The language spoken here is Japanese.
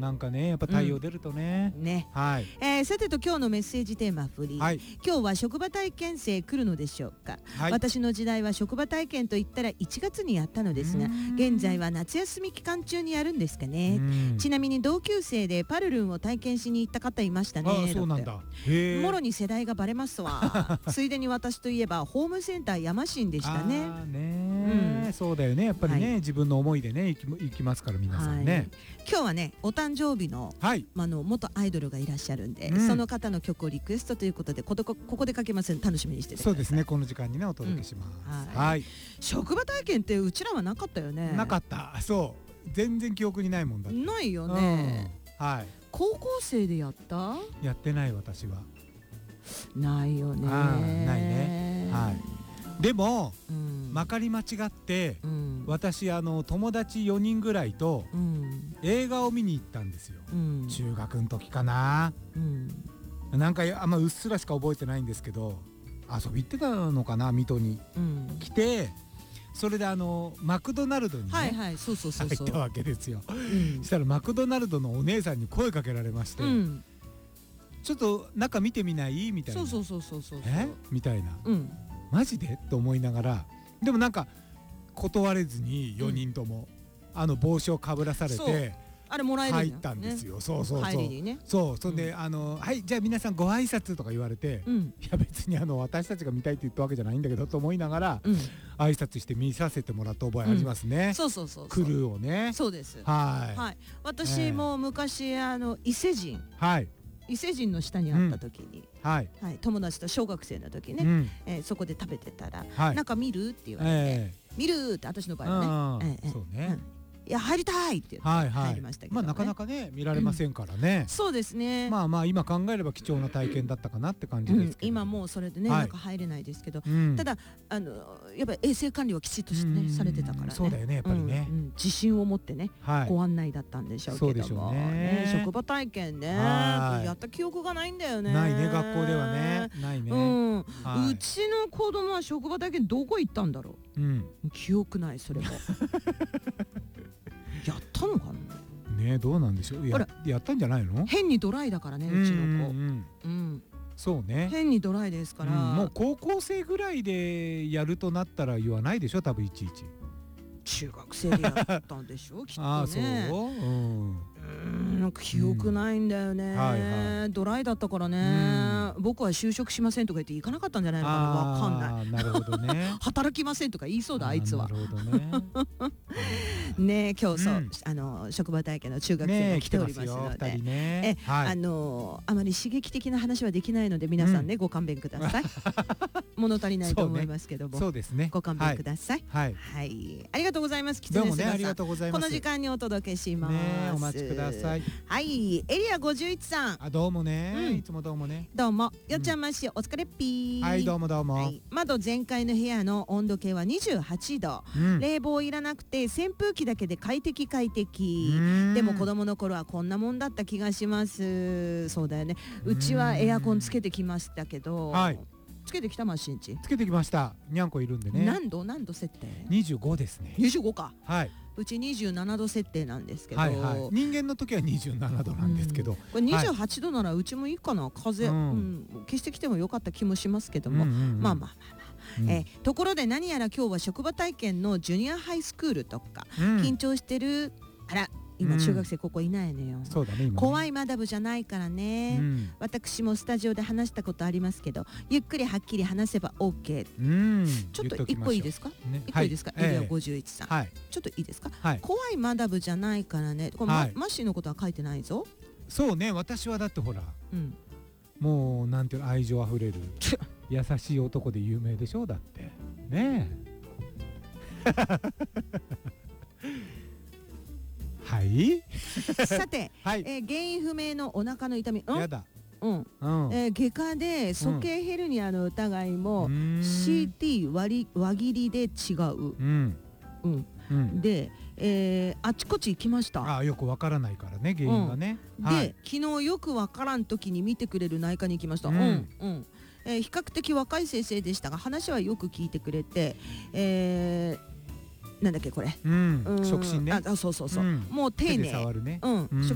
なんかねやっぱ太陽出るとね、はい。 さてと今日のメッセージテーマフリー、はい、今日は職場体験生来るのでしょうか、はい、私の時代は職場体験といったら1月にやったのですが、現在は夏休み期間中にやるんですかね。ちなみに同級生でパルルンを体験しに行った方いましたね。 あ、そうなんだ。 もろに世代がバレますわついでに私といえばホームセンター山新でしたね。 そうだよね、やっぱりね、はい、自分の思いでね行きますから皆さんね、はい、 今日はねお誕生日の、はい、元アイドルがいらっしゃるんで、その方の曲をリクエストということでここでかけますので楽しみにしててください。 そうですね、この時間にねお届けします、はい。 職場体験ってうちらはなかったよね。 なかった。そう全然記憶にないもんだって。 ないよね、 はい。 高校生でやった？ やってない。私はないよね。 ないね、はい。でも、まかり間違って、私友達4人ぐらいと映画を見に行ったんですよ、中学の時かな、なんかあんまうっすらしか覚えてないんですけど、遊び行ってたのかな、水戸に来て、それでマクドナルドにね入ったわけですよ。したらマクドナルドのお姉さんに声かけられまして、ちょっと中見てみないみたいな。みたいな、マジでと思いながら、でもなんか断れずに4人とも帽子をかぶらされてあれもらえる入ったんですよ。そうそんではいじゃあ皆さんご挨拶とか言われて、いや別に私たちが見たいって言ったわけじゃないんだけどと思いながら挨拶して見させてもらった覚えありますね。クルーをね。そうです。はい。私も昔伊勢神、伊勢神の下にあった時に、友達と小学生の時ね、そこで食べてたら「なんか見る?」って言われて「見る!」って私の場合はね、そうね、いや入りたいって言って入りましたけど、 なかなかね見られませんからね。 そうですね。 まあ今考えれば貴重な体験だったかなって感じですけど、 今もうそれでねなんか入れないですけど、ただやっぱり衛生管理はきちっとしてされてたからね。 そうだよね、やっぱりね、 自信を持ってねご案内だったんでしょうけどもね。職場体験ねやった記憶がないんだよね。 ないね、学校ではね。ないね。 うちの子供は職場体験どこ行ったんだろう。記憶ない。それもやったのかなね。どうなんでしょう。やったんじゃないの。 変にドライだからね、うちの子。 そうね、 変にドライですから。 もう高校生ぐらいでやるとなったら言わないでしょ、多分いちいち。 中学生でやったんでしょきっとね。 あ、そう。 なんか記憶ないんだよね。ドライだったからね。僕は就職しませんとか言って行かなかったんじゃないのかな。わかんない。 なるほどね。 働きませんとか言いそうだ、あいつは。 なるほどね。 ね、今日そう職場体験の中学生が来ておりますので、あまり刺激的な話はできないので皆さんねご勘弁ください。物足りないと思いますけども、 そうですね、 ご勘弁ください。はい、ありがとうございます。キツネスガさん、この時間にお届けします。 お待ちください。 はい、エリア51さん。 どうもね、いつもどうもね。 どうも、よっちゃんましお疲れっぴー。 はい、どうもどうも。 窓全開の部屋の温度計は28度、冷房いらなくて扇風機だけで快適。でも子供の頃はこんなもんだった気がします。そうだよね。うちはエアコンつけてきましたけど、つけてきた。マシンチつけてきました。にゃんこいるんでね。 何度設定 ？25ですね。 25か。 はい。 うち27度設定なんですけど、 人間の時は27度なんですけど、 これ28度ならうちもいいかな。風消してきてもよかった気もしますけども、まあところで何やら今日は職場体験のジュニアハイスクールとか緊張してる。あら、今中学生ここいないのよ。 そうだね、今ね。 怖いマダムじゃないからね。私もスタジオで話したことありますけど、ゆっくりはっきり話せば OK。ちょっと一個いいですか？一個いいですか？エリア51さん、ちょっといいですか？怖いマダムじゃないからね。これマッシーのことは書いてないぞ。そうね、 私はだってほら、もうなんていう愛情あふれる優しい男で有名でしょ。だってねはい。 さて、原因不明のお腹の痛み。やだ。外科で鼠径ヘルニアの疑いも CT 輪切りで違う。で、あちこち行きました。 よくわからないからね、原因がね。 で、昨日よくわからん時に見てくれる内科に行きました。比較的若い先生でしたが話はよく聞いてくれて、なんだっけこれ、 触診ね。 そうもう丁寧。